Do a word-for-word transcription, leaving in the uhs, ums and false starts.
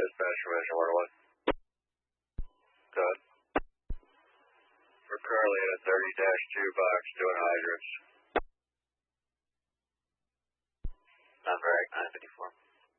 Dispatch from Mission one oh one. Good. We're currently in a thirty dash two box doing hydrants. Number eight nine fifty-four.